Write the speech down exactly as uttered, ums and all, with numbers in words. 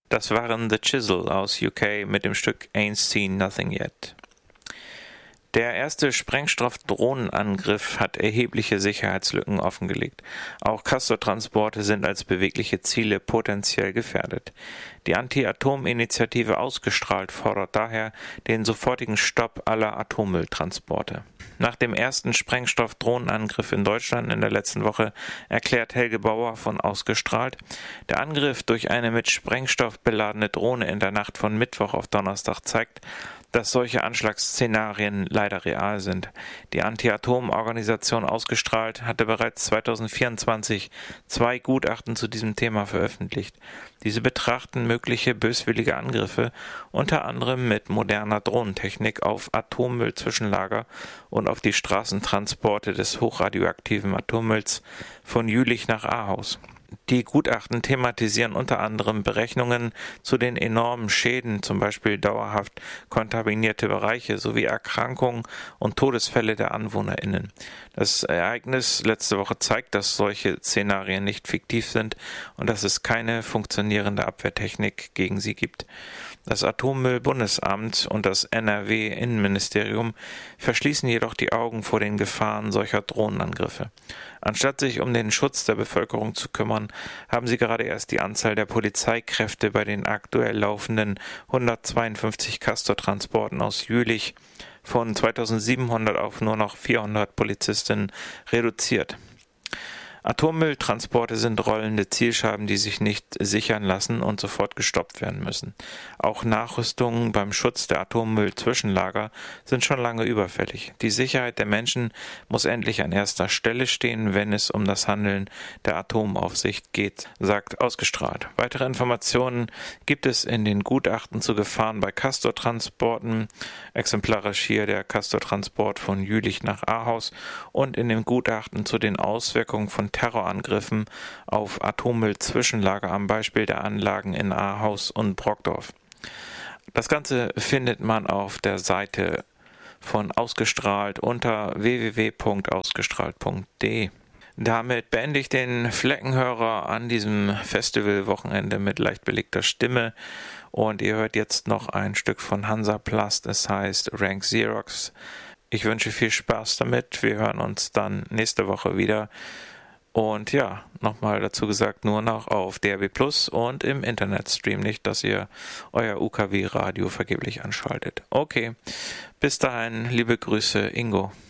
Das waren The Chisel aus U K mit dem Stück Ain't Seen Nothing Yet. Der erste Sprengstoff-Drohnenangriff hat erhebliche Sicherheitslücken offengelegt. Auch Castor-Transporte sind als bewegliche Ziele potenziell gefährdet. Die Anti-Atom-Initiative Ausgestrahlt fordert daher den sofortigen Stopp aller Atommülltransporte. Nach dem ersten Sprengstoff-Drohnenangriff in Deutschland in der letzten Woche erklärt Helge Bauer von Ausgestrahlt, der Angriff durch eine mit Sprengstoff beladene Drohne in der Nacht von Mittwoch auf Donnerstag zeigt, dass solche Anschlagsszenarien leider real sind. Die Anti-Atom-Organisation Ausgestrahlt hatte bereits zweitausendvierundzwanzig zwei Gutachten zu diesem Thema veröffentlicht. Diese betrachten mögliche böswillige Angriffe unter anderem mit moderner Drohnentechnik auf Atommüllzwischenlager und auf die Straßentransporte des hochradioaktiven Atommülls von Jülich nach Ahaus. Die Gutachten thematisieren unter anderem Berechnungen zu den enormen Schäden, zum Beispiel dauerhaft kontaminierte Bereiche sowie Erkrankungen und Todesfälle der AnwohnerInnen. Das Ereignis letzte Woche zeigt, dass solche Szenarien nicht fiktiv sind und dass es keine funktionierende Abwehrtechnik gegen sie gibt. Das Atommüllbundesamt und das N R W-Innenministerium verschließen jedoch die Augen vor den Gefahren solcher Drohnenangriffe. Anstatt sich um den Schutz der Bevölkerung zu kümmern, haben sie gerade erst die Anzahl der Polizeikräfte bei den aktuell laufenden hundertzweiundfünfzig Castor-Transporten aus Jülich von zweitausendsiebenhundert auf nur noch vierhundert Polizistinnen reduziert. Atommülltransporte sind rollende Zielscheiben, die sich nicht sichern lassen und sofort gestoppt werden müssen. Auch Nachrüstungen beim Schutz der Atommüllzwischenlager sind schon lange überfällig. Die Sicherheit der Menschen muss endlich an erster Stelle stehen, wenn es um das Handeln der Atomaufsicht geht, sagt Ausgestrahlt. Weitere Informationen gibt es in den Gutachten zu Gefahren bei Castor-Transporten, exemplarisch hier der Castor-Transport von Jülich nach Ahaus, und in dem Gutachten zu den Auswirkungen von Terrorangriffen auf Atommüllzwischenlager am Beispiel der Anlagen in Ahaus und Brockdorf. Das Ganze findet man auf der Seite von Ausgestrahlt unter w w w punkt ausgestrahlt punkt d e. Damit beende ich den Fleckenhörer an diesem Festivalwochenende mit leicht belegter Stimme und ihr hört jetzt noch ein Stück von Hansaplast, es heißt Rank Xerox. Ich wünsche viel Spaß damit, wir hören uns dann nächste Woche wieder. Und ja, nochmal dazu gesagt, nur noch auf D R B Plus und im Internetstream, nicht, dass ihr euer U K W-Radio vergeblich anschaltet. Okay, bis dahin, liebe Grüße, Ingo.